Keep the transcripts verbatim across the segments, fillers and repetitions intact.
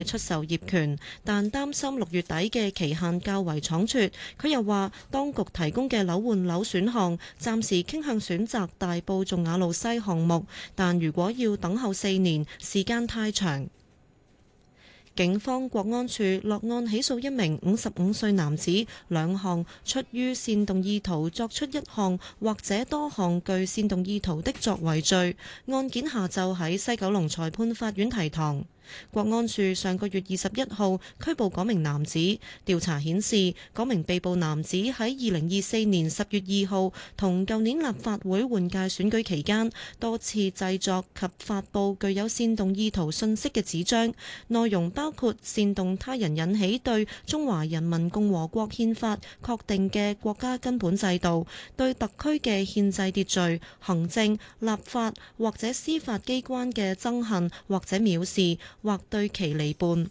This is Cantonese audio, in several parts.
出售業權，但擔心六月底嘅期限較為倉促。佢又話，當局提供嘅樓換樓選項，暫時傾向選擇大埔頌雅路西項目，但如果要等候四年，時間太長。警方國安處落案起訴一名五十五歲男子兩項出於煽動意圖作出一項或者多項具煽動意圖的作為罪，案件下晝喺西九龍裁判法院提堂。國安處上個月二十一號拘捕嗰名男子，調查顯示，嗰名被捕男子喺二零二四年十月二號同舊年立法會換屆選舉期間，多次製作及發布具有煽動意圖信息嘅紙張，內容包括煽動他人引起對中華人民共和國憲法確定嘅國家根本制度、對特區嘅憲制秩序、行政、立法或者司法機關嘅憎恨或者藐視，或對其離叛。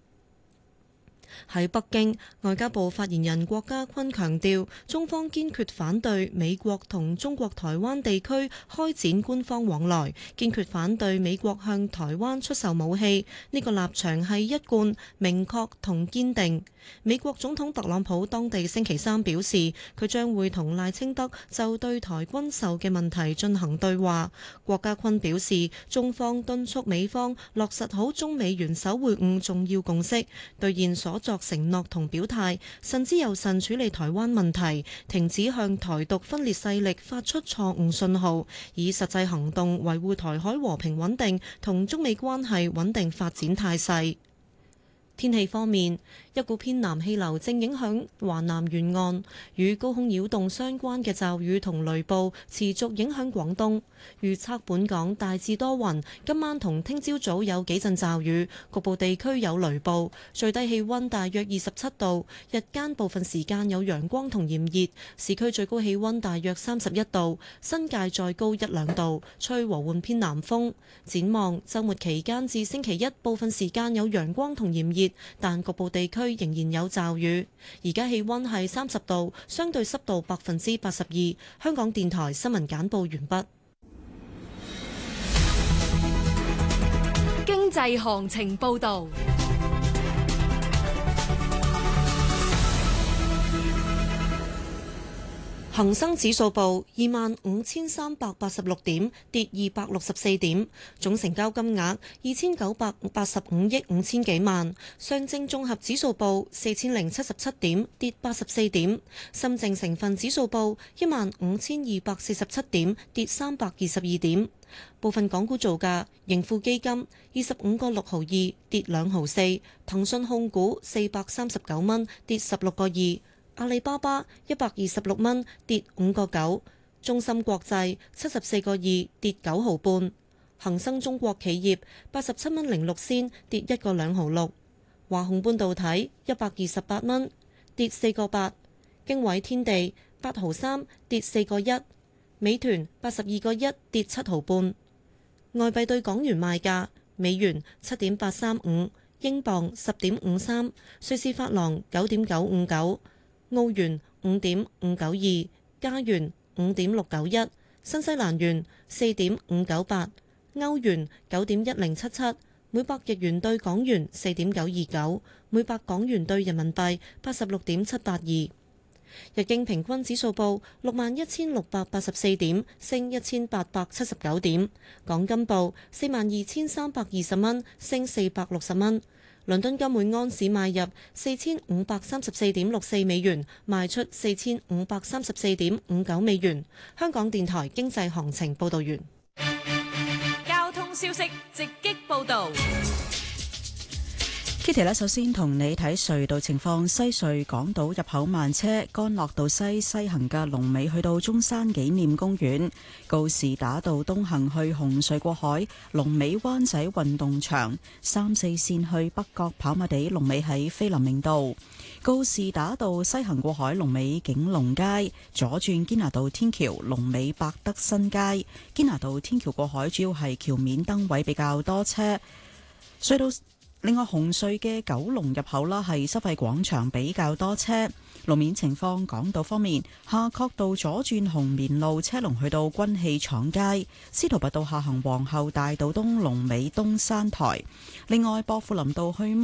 喺北京，外交部發言人郭家坤強調，中方堅決反對美國同中國台灣地區開展官方往來，堅決反對美國向台灣出售武器。呢個立場係一貫、明確同堅定。美國總統特朗普當地星期三表示，佢將會同賴清德就對台軍售嘅問題進行對話。郭家坤表示，中方敦促美方落實好中美元首會晤重要共識，兌現所作承諾同表態，慎之又慎處理台灣問題，停止向台獨分裂勢力發出錯誤信號，以實際行動維護台海和平穩定同中美關係穩定發展態勢。天氣方面，一股偏南氣流正影響華南沿岸，與高空擾動相關嘅驟雨同雷暴持續影響廣東。預測本港大致多雲，今晚同聽朝早有幾陣驟雨，局部地區有雷暴。最低氣溫大約二十七度，日間部分時間有陽光同炎熱，市區最高氣溫大約三十一度，新界再高一兩度，吹和緩偏南風。展望週末期間至星期一，部分時間有陽光同炎熱，但局部地區仍然有驟雨。而家氣溫係三十度，相對濕度百分之八十二。香港電台新聞簡報完畢。 經濟行情報道。 恒生指數報二萬五千三百八十六點，跌二百六十四點，總成交金額二千九百八十五億五千幾萬。上證綜合指數報四千零七十七點，跌八十四點。深證成分指數報一萬五千二百四十七點，跌三百二十二點。部分港股造價：盈富基金二十五個六毫二，跌兩毫四；騰訊控股四百三十九蚊，跌十六個二。阿里巴巴一百二十六蚊，跌五個九；中芯國際七十四個二，跌九毫半；恒生中國企業八十七蚊零六仙，跌一個兩毫六；華虹半導體一百二十八蚊，跌四個八；經緯天地八毫三，跌四個一；美團八十二個一，跌七毫半。外幣對港元賣價：美元七點八三五，英鎊十點五三，瑞士法郎九點九五九。澳元五點五九二，加元五點六九一，新西蘭元四點五九八，歐元九點一零七七，每百日元對港元四點九二九，每百港元對人民幣八十六點七八二。日經平均指數報六萬一千六百八十四點，升一千八百七十九點。港金報四萬二千三百二十蚊，升四百六十蚊。倫敦金每安士買入四千五百三十四點六四美元，賣出四千五百三十四點五九美元。香港電台經濟行情報道完。 交通消息直擊報道。 Kitty 咧，首先同你睇隧道情況。西隧港島入口慢車，干諾道西西行嘅龍尾去到中山紀念公園；告士打道東行去紅隧過海，龍尾灣仔運動場；三四線去北角跑馬地，龍尾喺菲林明道；告士打道西行過海，龍尾景隆街；左轉堅拿道天橋，龍尾百德新街；堅拿道天橋過海主要係橋面燈位比較多車。隧道另外，紅隧嘅九龍入口啦，係收費廣場比較多車。路面情況，港島方面，夏慤道左轉紅棉路車龍去到軍器廠街，司徒拔道下行皇后大道東龍尾東山台。另外，薄扶林道去